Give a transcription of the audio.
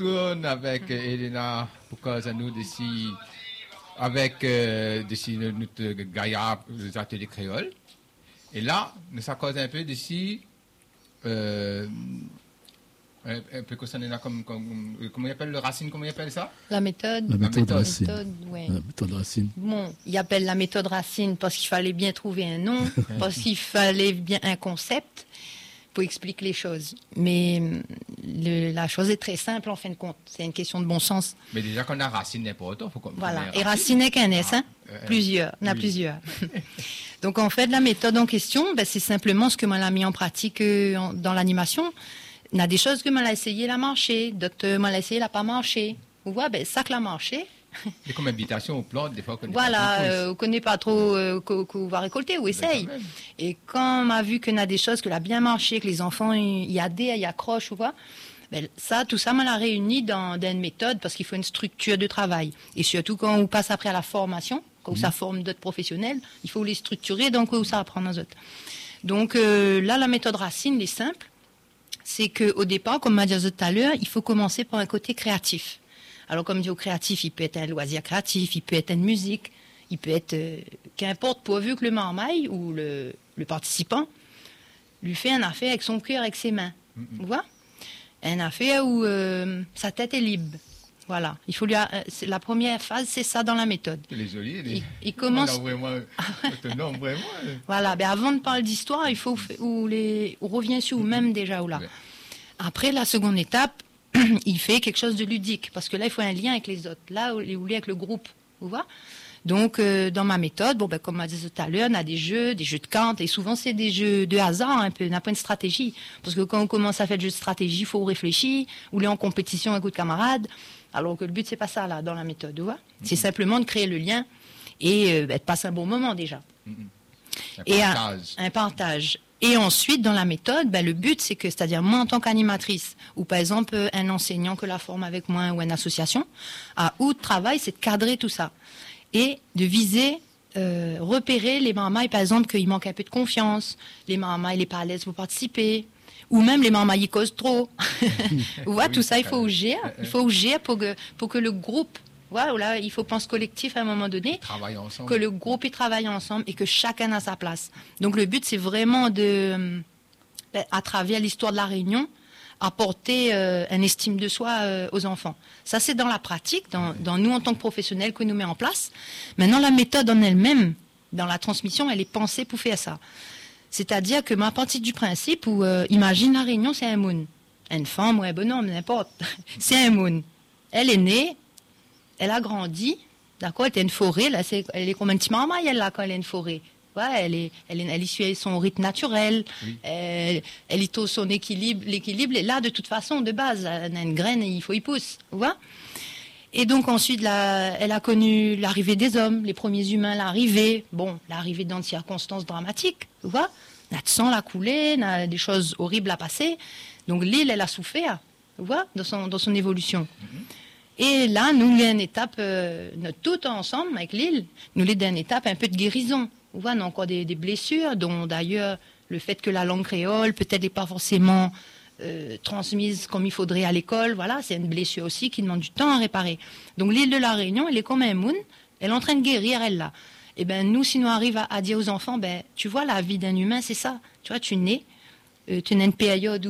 tourne avec Elena pour causer nous d'ici avec d'ici notre Gaïa, les ateliers créoles. Et là, nous ça cause un peu d'ici un peu concernant comment il appelle le racine, comment il appelle ça? La méthode. La méthode Racine. Ouais. La méthode Racine. Bon, il appelle la méthode Racine parce qu'il fallait bien trouver un nom, parce qu'il fallait bien un concept pour expliquer les choses. Mais la chose est très simple en fin de compte. C'est une question de bon sens. Mais déjà qu'on a racine n'importe où, faut qu'on. Voilà. Et racine n'est qu'un S, hein? Plusieurs. Il y en a plusieurs. Donc en fait, la méthode en question, ben, c'est simplement ce que moi l'a mis en pratique dans l'animation. Il y a des choses que moi l'a essayé, la marcher, d'autres moi l'a essayé, la pas marché. Vous voyez, ben ça que la marché. Et comme habitation aux plantes, des fois qu'on on connaît pas trop qu'on va récolter ou essaye. Et quand on a vu qu'il y a des choses que l'a bien marché, que les enfants y adhèrent, y accrochent, vous voyez, ben ça, tout ça, on l'a réuni dans une méthode parce qu'il faut une structure de travail. Et surtout quand on passe après à la formation, quand ça forme d'autres professionnels, il faut les structurer, donc où ça apprend aux autres. Donc là, la méthode Racine, est simple. C'est qu'au départ, comme m'a dit tout à l'heure, il faut commencer par un côté créatif. Alors, comme dit au créatif, il peut être un loisir créatif, il peut être une musique, il peut être qu'importe, pourvu que le marmaille ou le participant lui fait un affaire avec son cœur, avec ses mains. Vous voyez? Un affaire où sa tête est libre. Voilà. Il faut la première phase, c'est ça dans la méthode. Il est joli. Il commence. Non, vraiment. Voilà. Ben avant de parler d'histoire, il faut on revient sur même déjà ou là. Après, la seconde étape, il fait quelque chose de ludique parce que là, il faut un lien avec les autres. Là, il voulait avec le groupe. Vous voyez? Donc, dans ma méthode, bon, ben, comme on disait tout à l'heure, on a des jeux de cartes, et souvent, c'est des jeux de hasard, un peu, on n'a pas une stratégie. Parce que quand on commence à faire des jeux de stratégie, il faut réfléchir, ou aller en compétition avec d'autres camarades. Alors que le but, c'est pas ça, là, dans la méthode, tu vois. C'est simplement de créer le lien et de passer un bon moment, déjà. Un partage. Et ensuite, dans la méthode, ben, le but, c'est que, c'est-à-dire moi, en tant qu'animatrice, ou par exemple, un enseignant que la forme avec moi, ou une association, où de travail, c'est de cadrer tout ça. Et de viser, repérer les marmailles, par exemple, qu'il manque un peu de confiance, les marmailles, les pas à l'aise pour participer, ou même les marmailles, ils causent trop. Vous voyez, tout ça, il faut ouvrir. Il faut ouvrir pour que le groupe, voilà, il faut penser collectif à un moment donné, que le groupe y travaille ensemble et que chacun a sa place. Donc le but, c'est vraiment à travers l'histoire de la Réunion, apporter une estime de soi aux enfants. Ça, c'est dans la pratique, dans nous en tant que professionnels que nous met en place. Maintenant, la méthode en elle-même, dans la transmission, elle est pensée pour faire ça. C'est-à-dire que ma partie du principe où, imagine la Réunion, c'est un moon. Une femme ou un bonhomme, n'importe. C'est un moon. Elle est née, elle a grandi, d'accord, elle était une forêt, là, elle est comme un petit marmaille, elle, là, quand elle est une forêt. Ouais, elle suit son rythme naturel, oui. Elle y trouve son équilibre, l'équilibre est là de toute façon, de base. Elle a une graine et il faut y pousser, vous voyez. Et donc ensuite, elle a connu l'arrivée des hommes, les premiers humains, l'arrivée dans des circonstances dramatiques, tu vois. On a de sang à couler, on a des choses horribles à passer. Donc l'île, elle a souffert, tu vois, dans son évolution. Et là, nous, il y a une étape, tout ensemble avec l'île, nous, il y a une étape un peu de guérison. On voit, on a encore des blessures, dont d'ailleurs le fait que la langue créole peut-être n'est pas forcément transmise comme il faudrait à l'école. Voilà, c'est une blessure aussi qui demande du temps à réparer. Donc l'île de la Réunion, elle est comme un moon, elle est en train de guérir, elle là. Et ben nous, si nous arrivons à dire aux enfants, ben tu vois, la vie d'un humain, c'est ça. Tu vois, tu nais, tu as une période